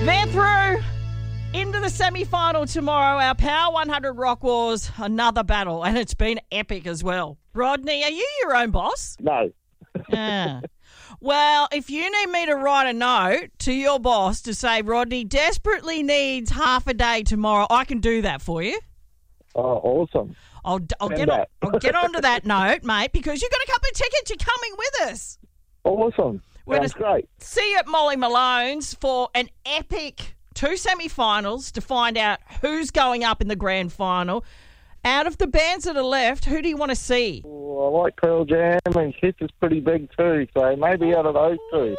They're through into the semi-final tomorrow. Our Power 100 Rock Wars, another battle, and it's been epic as well. Rodney, are you your own boss? No. Yeah. Well, if you need me to write a note to your boss to say Rodney desperately needs half a day tomorrow, I can do that for you. Oh, awesome. I'll get onto that note, mate, because you've got a couple of tickets. You're coming with us. Awesome. Sounds great. See you at Molly Malone's for an epic 2 semi-finals to find out who's going up in the grand final. Out of the bands that are left, who do you want to see? Oh, I like Pearl Jam, and Kiss is pretty big too, so maybe out of those two.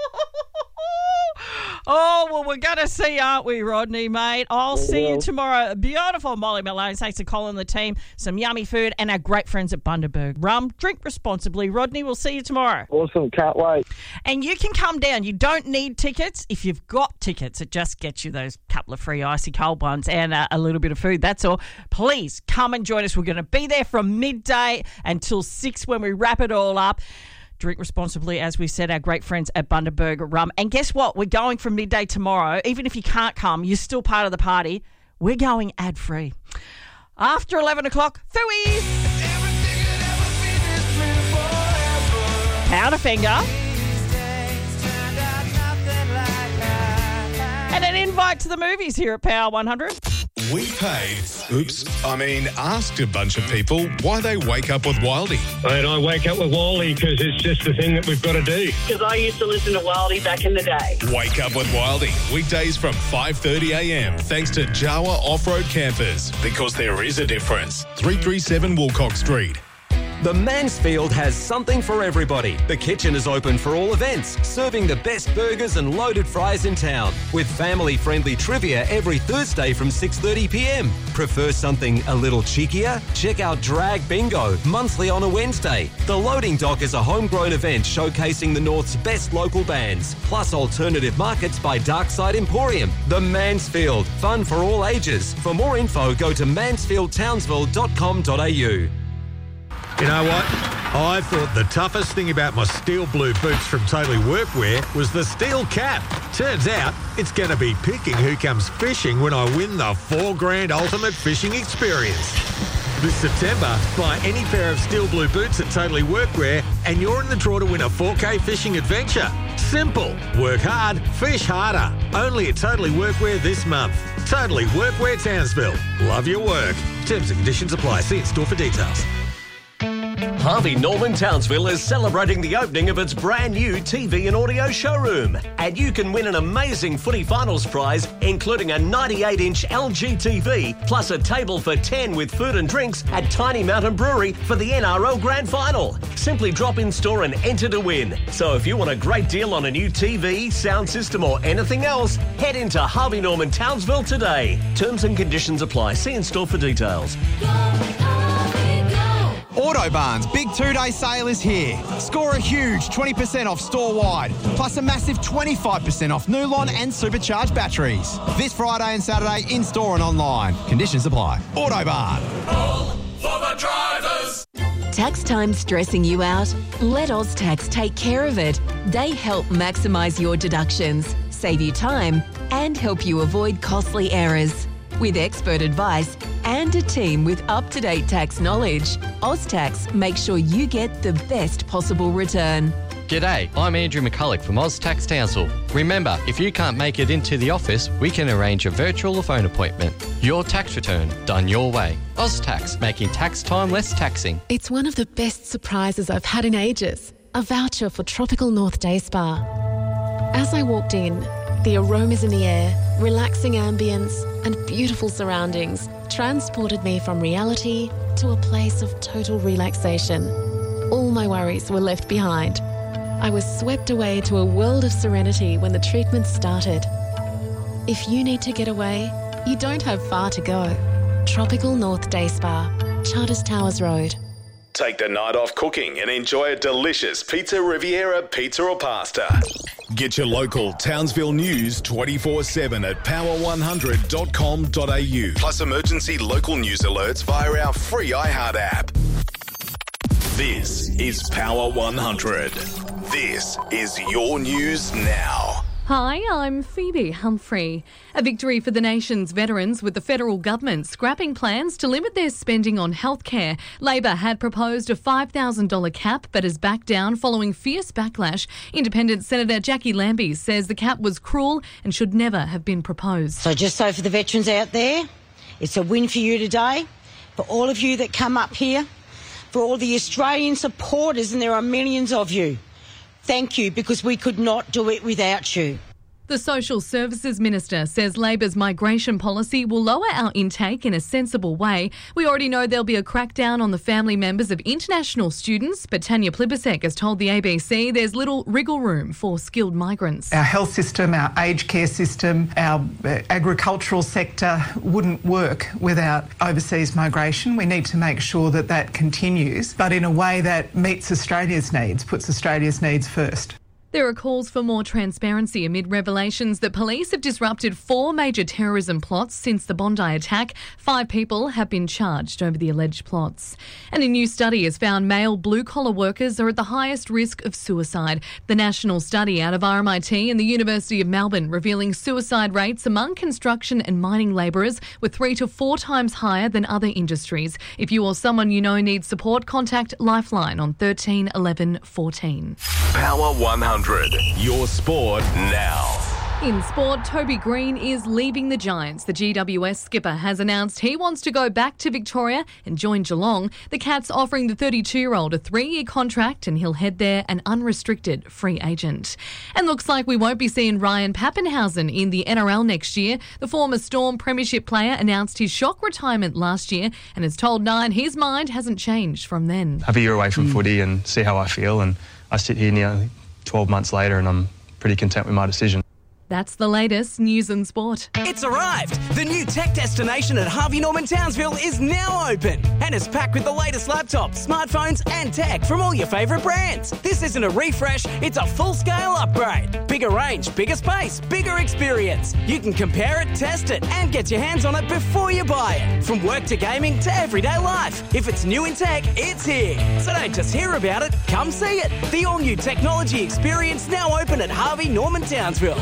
Oh, well, we're going to see, aren't we, Rodney, mate? I'll see you tomorrow. Beautiful Molly Malone. Thanks to Colin and the team. Some yummy food and our great friends at Bundaberg Rum. Drink responsibly. Rodney, we'll see you tomorrow. Awesome. Can't wait. And you can come down. You don't need tickets. If you've got tickets, it just gets you those couple of free icy cold ones and a little bit of food. That's all. Please come and join us. We're going to be there from midday until 6 when we wrap it all up. Drink responsibly, as we said, our great friends at Bundaberg Rum. And guess what? We're going from midday tomorrow. Even if you can't come, you're still part of the party. We're going ad-free. After 11 o'clock, Fooey. Powderfinger. And an invite to the movies here at Power 100. We asked a bunch of people why they wake up with Wildy. And I wake up with Wildy because it's just the thing that we've got to do. Because I used to listen to Wildy back in the day. Wake up with Wildy. Weekdays from 5:30 a.m. thanks to Jawa Off-Road Campers. Because there is a difference. 337 Woolcock Street. The Mansfield has something for everybody. The kitchen is open for all events, serving the best burgers and loaded fries in town, with family-friendly trivia every Thursday from 6:30 p.m. Prefer something a little cheekier? Check out Drag Bingo, monthly on a Wednesday. The Loading Dock is a homegrown event showcasing the North's best local bands, plus alternative markets by Darkside Emporium. The Mansfield, fun for all ages. For more info, go to mansfieldtownsville.com.au. You know what? I thought the toughest thing about my steel blue boots from Totally Workwear was the steel cap. Turns out it's going to be picking who comes fishing when I win the $4,000 ultimate fishing experience. This September, buy any pair of steel blue boots at Totally Workwear and you're in the draw to win a 4K fishing adventure. Simple. Work hard, fish harder. Only at Totally Workwear this month. Totally Workwear Townsville. Love your work. Terms and conditions apply. See in store for details. Harvey Norman Townsville is celebrating the opening of its brand new TV and audio showroom. And you can win an amazing footy finals prize, including a 98-inch LG TV, plus a table for 10 with food and drinks at Tiny Mountain Brewery for the NRL Grand Final. Simply drop in store and enter to win. So if you want a great deal on a new TV, sound system or anything else, head into Harvey Norman Townsville today. Terms and conditions apply. See in store for details. Autobarn's big 2-day sale is here. Score a huge 20% off store-wide, plus a massive 25% off Nulon and supercharged batteries. This Friday and Saturday in-store and online. Conditions apply. Autobarn. All for the drivers. Tax time stressing you out? Let OzTax take care of it. They help maximise your deductions, save you time, and help you avoid costly errors. With expert advice and a team with up-to-date tax knowledge, OzTax makes sure you get the best possible return. G'day, I'm Andrew McCulloch from OzTax Townsville. Remember, if you can't make it into the office, we can arrange a virtual or phone appointment. Your tax return done your way. OzTax, making tax time less taxing. It's one of the best surprises I've had in ages. A voucher for Tropical North Day Spa. As I walked in, the aromas in the air, relaxing ambience, and beautiful surroundings transported me from reality to a place of total relaxation. All my worries were left behind. I was swept away to a world of serenity when the treatment started. If you need to get away, you don't have far to go. Tropical North Day Spa, Charters Towers Road. Take the night off cooking and enjoy a delicious Pizza Riviera pizza or pasta. Get your local Townsville news 24/7 at power100.com.au. Plus emergency local news alerts via our free iHeart app. This is Power 100. This is your news now. Hi, I'm Phoebe Humphrey. A victory for the nation's veterans with the federal government scrapping plans to limit their spending on healthcare. Labor had proposed a $5,000 cap but has backed down following fierce backlash. Independent Senator Jackie Lambie says the cap was cruel and should never have been proposed. So for the veterans out there, it's a win for you today, for all of you that come up here, for all the Australian supporters, and there are millions of you. Thank you, because we could not do it without you. The Social Services Minister says Labor's migration policy will lower our intake in a sensible way. We already know there'll be a crackdown on the family members of international students, but Tanya Plibersek has told the ABC there's little wriggle room for skilled migrants. Our health system, our aged care system, our agricultural sector wouldn't work without overseas migration. We need to make sure that that continues, but in a way that meets Australia's needs, puts Australia's needs first. There are calls for more transparency amid revelations that police have disrupted 4 major terrorism plots since the Bondi attack. 5 people have been charged over the alleged plots. And a new study has found male blue-collar workers are at the highest risk of suicide. The national study out of RMIT and the University of Melbourne revealing suicide rates among construction and mining labourers were 3 to 4 times higher than other industries. If you or someone you know needs support, contact Lifeline on 13 11 14. Power 100. Your sport now. In sport, Toby Green is leaving the Giants. The GWS skipper has announced he wants to go back to Victoria and join Geelong. The Cats offering the 32-year-old a 3-year contract and he'll head there an unrestricted free agent. And looks like we won't be seeing Ryan Pappenhausen in the NRL next year. The former Storm premiership player announced his shock retirement last year and has told Nine his mind hasn't changed from then. Have a year away from footy and see how I feel, and I sit here nearly 12 months later and I'm pretty content with my decision. That's the latest news and sport. It's arrived! The new tech destination at Harvey Norman Townsville is now open and is packed with the latest laptops, smartphones and tech from all your favourite brands. This isn't a refresh, it's a full-scale upgrade. Bigger range, bigger space, bigger experience. You can compare it, test it and get your hands on it before you buy it. From work to gaming to everyday life. If it's new in tech, it's here. So don't just hear about it, come see it. The all-new technology experience now open at Harvey Norman Townsville.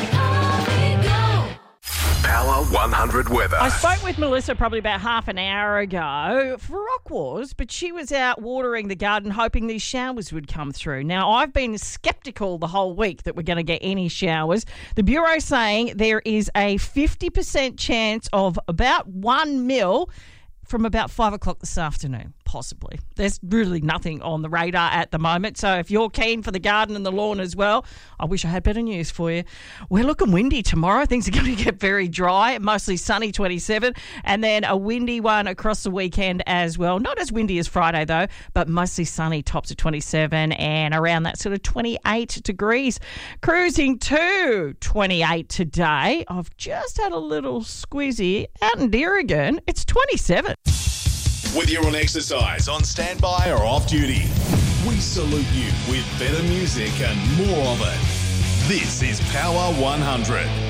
Power 100 weather. I spoke with Melissa probably about half an hour ago for Rock Wars, but she was out watering the garden hoping these showers would come through. Now, I've been sceptical the whole week that we're going to get any showers. The Bureau saying there is a 50% chance of about 1 mil from about 5 o'clock this afternoon, possibly. There's really nothing on the radar at the moment. So if you're keen for the garden and the lawn as well, I wish I had better news for you. We're looking windy tomorrow. Things are going to get very dry, mostly sunny, 27, and then a windy one across the weekend as well. Not as windy as Friday, though, but mostly sunny, tops of 27 and around that sort of 28 degrees. Cruising to 28 today. I've just had a little squizzy out in Deerigan. It's 27. Whether you're on exercise, on standby or off duty, we salute you with better music and more of it. This is Power 100.